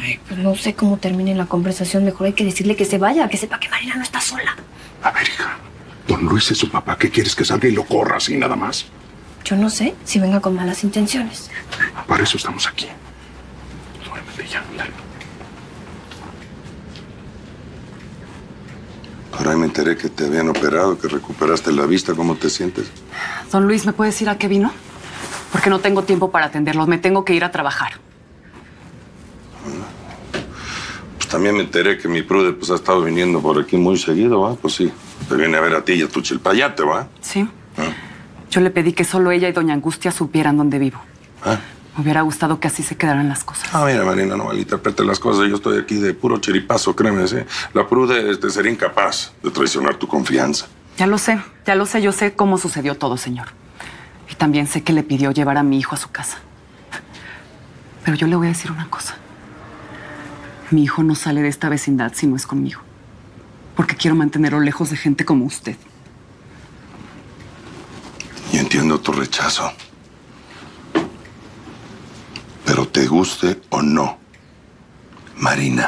Ay, pues no sé cómo termine la conversación. Mejor hay que decirle que se vaya, que sepa que Marina no está sola. A ver, hija. Don Luis es su papá. ¿Qué quieres, que salga y lo corra así nada más? Yo no sé si venga con malas intenciones. Para eso estamos aquí. Duérmete ya, dale. Por ahí me enteré que te habían operado, que recuperaste la vista. ¿Cómo te sientes? Don Luis, ¿me puede decir a qué vino? Porque no tengo tiempo para atenderlos. Me tengo que ir a trabajar. Pues también me enteré que mi prude pues ha estado viniendo por aquí muy seguido, ¿va? Pues sí, te viene a ver a ti y a tu chilpayate, ¿va? Sí. Yo le pedí que solo ella y doña Angustia supieran dónde vivo. ¿Ah? Me hubiera gustado que así se quedaran las cosas. Mira, Marina, no malinterprete las cosas. Yo estoy aquí de puro chiripazo, créeme, ¿sí? La prude sería incapaz de traicionar tu confianza. Ya lo sé. Yo sé cómo sucedió todo, señor. Y también sé que le pidió llevar a mi hijo a su casa. Pero yo le voy a decir una cosa. Mi hijo no sale de esta vecindad si no es conmigo. Porque quiero mantenerlo lejos de gente como usted. Y entiendo tu rechazo. Pero te guste o no, Marina,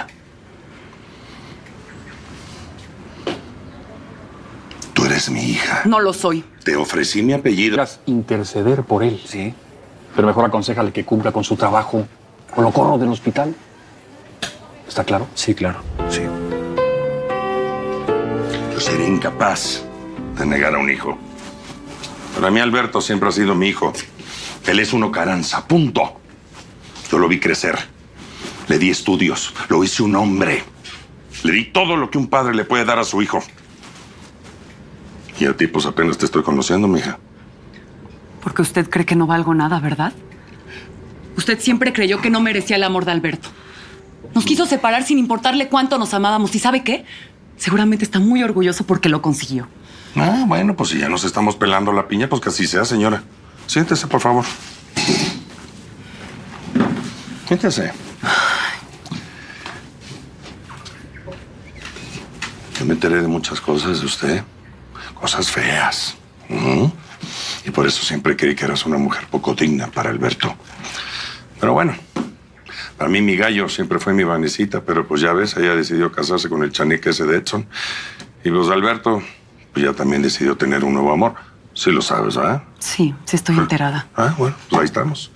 tú eres mi hija. No lo soy. Te ofrecí mi apellido. Quieras interceder por él, sí. Pero mejor aconséjale que cumpla con su trabajo o lo corro del hospital. ¿Está claro? Sí, claro. Sí. Yo sería incapaz de negar a un hijo. Para mí, Alberto siempre ha sido mi hijo. Él es un Ocaranza, punto. Yo lo vi crecer. Le di estudios. Lo hice un hombre. Le di todo lo que un padre le puede dar a su hijo. Y a ti, pues apenas te estoy conociendo, mija. Porque usted cree que no valgo nada, ¿verdad? Usted siempre creyó que no merecía el amor de Alberto. Nos quiso separar sin importarle cuánto nos amábamos. ¿Y sabe qué? Seguramente está muy orgulloso porque lo consiguió. Bueno, pues si ya nos estamos pelando la piña, pues que así sea, señora. Siéntese, por favor. Siéntese. Yo me enteré de muchas cosas de usted. Cosas feas. Y por eso siempre creí que eras una mujer poco digna para Alberto. Pero bueno, para mí mi gallo siempre fue mi Vanesita, pero pues ya ves, ella decidió casarse con el chanique ese de Edson. Y pues Alberto, pues ya también decidió tener un nuevo amor. Sí lo sabes, ¿verdad? Sí estoy enterada. Bueno, pues ahí estamos.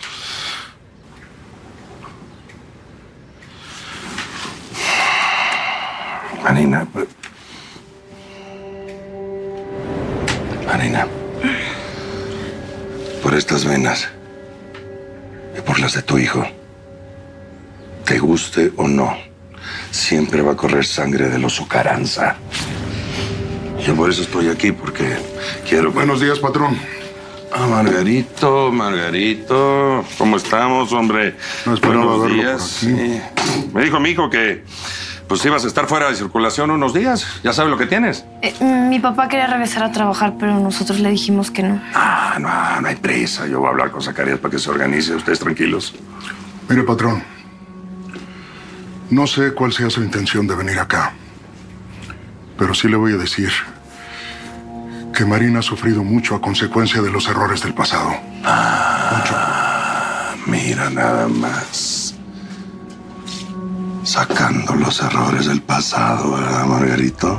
Marina, Marina, por estas venas y por las de tu hijo, te guste o no, siempre va a correr sangre de los Ocaranza. Yo por eso estoy aquí, porque quiero... Buenos días, patrón. Margarito, ¿cómo estamos, hombre? No esperaba Buenos verlo días. por aquí. Sí. Me dijo mi hijo que pues ibas a estar fuera de circulación unos días. Ya sabes lo que tienes. Mi papá quería regresar a trabajar, pero nosotros le dijimos que no. No hay prisa. Yo voy a hablar con Zacarías para que se organice. Ustedes tranquilos. Mire, patrón. No sé cuál sea su intención de venir acá. Pero sí le voy a decir que Marina ha sufrido mucho a consecuencia de los errores del pasado. Mucho. Mira nada más. Sacando los errores del pasado, ¿verdad, Margarito?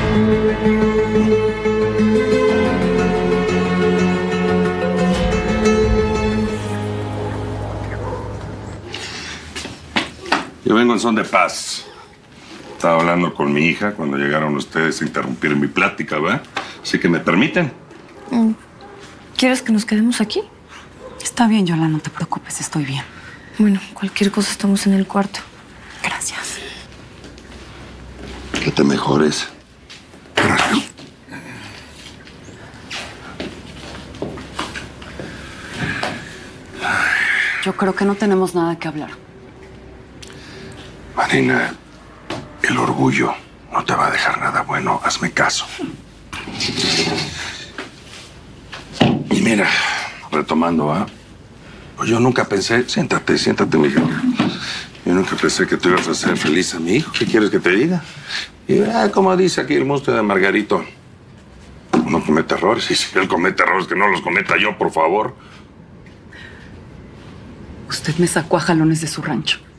Yo vengo en son de paz. Estaba hablando con mi hija cuando llegaron ustedes a interrumpir mi plática, ¿verdad? Así que me permiten. ¿Quieres que nos quedemos aquí? Está bien, Yola, no te preocupes, estoy bien. Bueno, cualquier cosa estamos en el cuarto. Gracias. Que te mejores. Gracias. Yo creo que no tenemos nada que hablar. Marina, el orgullo no te va a dejar nada bueno. Hazme caso. Y mira, retomando, ¿ah? Pues yo nunca pensé... Siéntate, mija. Yo nunca pensé que tú ibas a hacer feliz a mi hijo. ¿Qué quieres que te diga? Y como dice aquí el monstruo de Margarito, no comete errores. Y si él comete errores, que no los cometa yo, por favor. Usted me sacó a jalones de su rancho.